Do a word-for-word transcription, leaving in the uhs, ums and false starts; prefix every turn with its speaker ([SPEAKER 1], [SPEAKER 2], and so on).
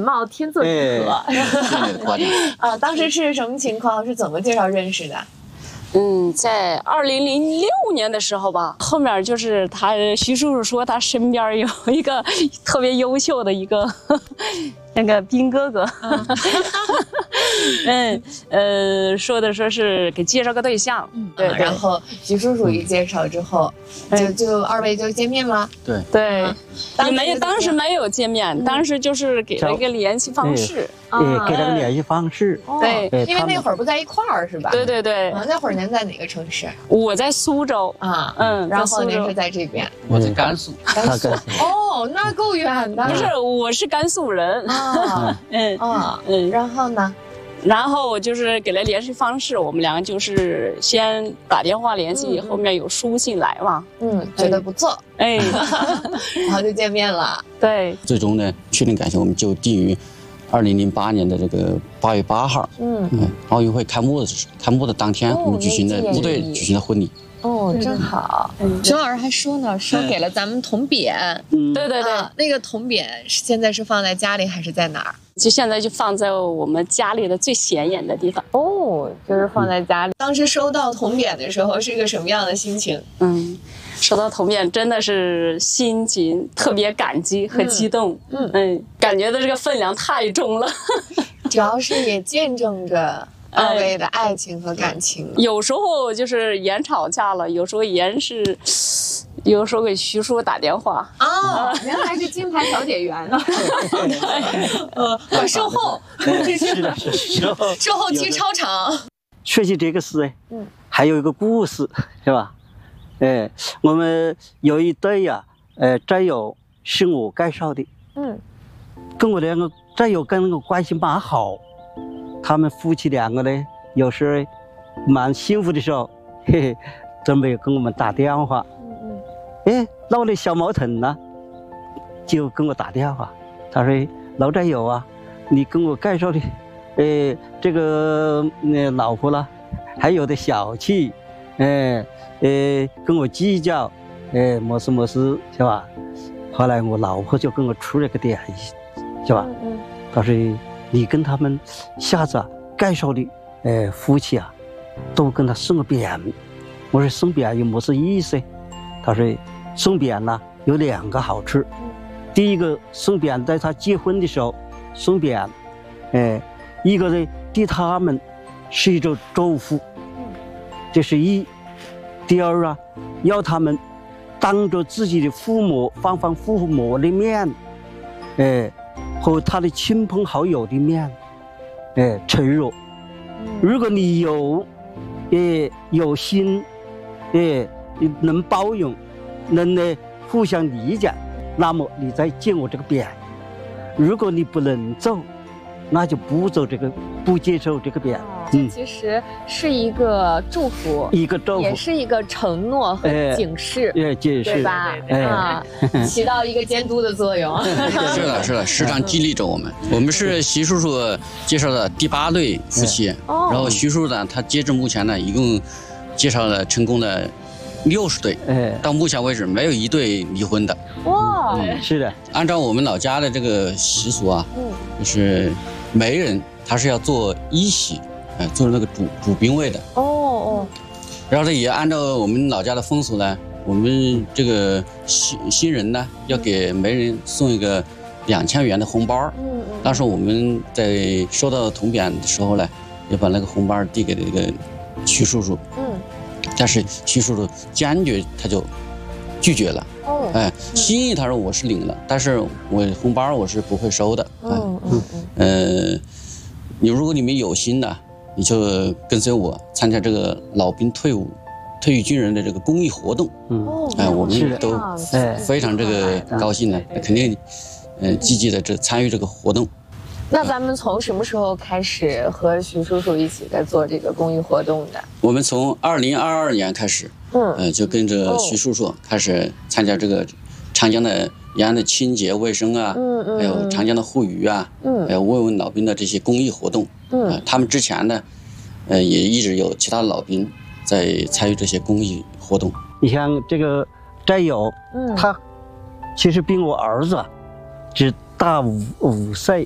[SPEAKER 1] 貌天作之合。
[SPEAKER 2] 哎、
[SPEAKER 1] 啊，当时是什么情况？是怎么介绍认识的？
[SPEAKER 3] 嗯，在二零零六年的时候吧，后面就是他徐叔叔说他身边有一个特别优秀的一个那个兵哥哥，嗯呃说的说是给介绍个对象，
[SPEAKER 1] 嗯，
[SPEAKER 3] 对对，
[SPEAKER 1] 然后徐叔叔一介绍之后，就就二位就见面了。
[SPEAKER 2] 对
[SPEAKER 3] 对，
[SPEAKER 1] 当时
[SPEAKER 3] 没有当时没有见面，当时就是给了一个联系方式，
[SPEAKER 4] 哎，给了个联系方式。
[SPEAKER 3] 对，
[SPEAKER 4] 哎
[SPEAKER 1] 因为那会儿不在一块儿是吧？
[SPEAKER 3] 对对对，
[SPEAKER 1] 啊，那会儿您在哪个城市？
[SPEAKER 3] 我在苏州
[SPEAKER 1] 啊，
[SPEAKER 3] 嗯，
[SPEAKER 1] 然后
[SPEAKER 3] 在苏州
[SPEAKER 1] 您是在这边。
[SPEAKER 2] 我在甘肃，
[SPEAKER 1] 甘肃。哦，那够远的。
[SPEAKER 3] 不是，我是甘肃人。
[SPEAKER 1] 啊，
[SPEAKER 3] 嗯
[SPEAKER 1] 啊，
[SPEAKER 3] 嗯，
[SPEAKER 1] 然后呢？
[SPEAKER 3] 然后我就是给了联系方式，我们两个就是先打电话联系，后面有书信来嘛。
[SPEAKER 1] 嗯，觉得不错，
[SPEAKER 3] 哎，
[SPEAKER 1] 然后就见面了。
[SPEAKER 3] 对，
[SPEAKER 2] 最终呢，确定感情我们就定于二零零八年的这个八月八号，
[SPEAKER 1] 嗯
[SPEAKER 2] 嗯，奥运会开幕的时开幕的当天，
[SPEAKER 1] 哦
[SPEAKER 2] 我们举行的
[SPEAKER 1] 那纪念
[SPEAKER 2] 部队
[SPEAKER 1] 日
[SPEAKER 2] 举行的婚礼。
[SPEAKER 1] 哦，真好。熊老师还说呢，说给了咱们铜匾。
[SPEAKER 4] 嗯，
[SPEAKER 3] 对对对，
[SPEAKER 1] 啊那个铜匾现在是放在家里还是在哪儿？
[SPEAKER 3] 就现在就放在我们家里的最显眼的地方。
[SPEAKER 1] 哦，就是放在家里。当时收到铜匾的时候是一个什么样的心情？
[SPEAKER 3] 嗯，收到铜匾真的是心情特别感激和激动。
[SPEAKER 1] 嗯
[SPEAKER 3] 嗯，感觉的这个分量太重了。
[SPEAKER 1] 主要是也见证着二位的爱情和感情。
[SPEAKER 3] 有时候就是严吵架了，有时候严是，有时候给徐叔打电话。
[SPEAKER 1] 哦，原来是金牌小姐员啊！呃，我售后，
[SPEAKER 4] 是的，是的，售后
[SPEAKER 1] 售后期超长。
[SPEAKER 4] 说起这个事哎，
[SPEAKER 1] 嗯，
[SPEAKER 4] 还有一个故事是吧？哎，我们有一对呀、啊，呃，战友是我介绍的，
[SPEAKER 1] 嗯，
[SPEAKER 4] 跟我两个战友跟我关系蛮好，他们夫妻两个呢，有时候蛮幸福的时候，嘿嘿，准备跟我们打电话，
[SPEAKER 1] 嗯嗯，
[SPEAKER 4] 哎，闹了小矛盾了，就跟我打电话，他说：“老战友啊，你跟我介绍的，呃，这个呃老婆了，还有点小气，呃呃，跟我计较，呃，么事么事是吧？”后来我老婆就跟我出了个点，是吧？
[SPEAKER 1] 嗯嗯，
[SPEAKER 4] 他说：“你跟他们下次啊介绍的，呃，夫妻啊，都跟他送个匾。”我说：“送匾有么事意思？”他说：“送匾呢有两个好处，第一个送匾在他结婚的时候送匾，哎，一个呢对他们是一种祝福，这是一；第二啊，要他们当着自己的父母、方方父母的面，哎，和他的亲朋好友的面，哎，承诺，如果你有，哎，有心，哎，能包容，能呢互相理解，那么你再见我这个匾。如果你不能做，那就不做这个，不接受这个匾。
[SPEAKER 1] 这其实是一个祝福，
[SPEAKER 4] 一个祝福，
[SPEAKER 1] 也是一个承诺和警示，
[SPEAKER 4] 哎，警示，
[SPEAKER 1] 对吧？
[SPEAKER 4] 哎，
[SPEAKER 1] 啊，起到一个监督的作用。
[SPEAKER 2] 是的，是的，时常激励着我们。我们是徐叔叔介绍的第八对夫妻，
[SPEAKER 1] 哦
[SPEAKER 2] 然后徐叔叔呢，他截至目前呢，一共介绍了成功的六十对，
[SPEAKER 4] 哎，
[SPEAKER 2] 到目前为止没有一对离婚的。
[SPEAKER 1] 哇，
[SPEAKER 4] 是的，
[SPEAKER 2] 按照我们老家的这个习俗啊，
[SPEAKER 1] 嗯，
[SPEAKER 2] 就是媒人他是要做一喜，呃，做那个主主宾位的。
[SPEAKER 1] 哦哦，
[SPEAKER 2] 然后呢，也按照我们老家的风俗呢，我们这个新新人呢，要给媒人送一个两千元的红包。
[SPEAKER 1] 嗯嗯，
[SPEAKER 2] 当时我们在收到铜匾的时候呢，也把那个红包递给了这个徐叔叔。
[SPEAKER 1] 嗯，
[SPEAKER 2] 但是徐叔叔坚决他就拒绝了。
[SPEAKER 1] 哦，
[SPEAKER 2] 哎，心意他说我是领了，但是我红包我是不会收的。
[SPEAKER 1] 嗯嗯嗯，
[SPEAKER 2] 呃，你如果你们有心的，你就跟随我参加这个老兵退伍、退役军人的这个公益活动。
[SPEAKER 1] 哦，
[SPEAKER 2] 哎，我
[SPEAKER 4] 是的
[SPEAKER 2] 们都
[SPEAKER 4] 哎
[SPEAKER 2] 非常这个高兴的，肯定呃积极的这参与这个活动。
[SPEAKER 1] 那咱们从什么时候开始和徐叔叔一起在做这个公益活动的？
[SPEAKER 2] 我们从二零二二年开始，
[SPEAKER 1] 嗯，
[SPEAKER 2] 呃，就跟着徐叔叔开始参加这个长江的沿岸的清洁卫生啊，
[SPEAKER 1] 嗯嗯，
[SPEAKER 2] 还有长江的护渔啊，
[SPEAKER 1] 嗯，
[SPEAKER 2] 还有慰问老兵的这些公益活动。
[SPEAKER 1] 嗯，
[SPEAKER 2] 呃，他们之前呢，呃，也一直有其他老兵在参与这些公益活动。
[SPEAKER 4] 你像这个战友，
[SPEAKER 1] 嗯，
[SPEAKER 4] 他其实比我儿子只大五五岁，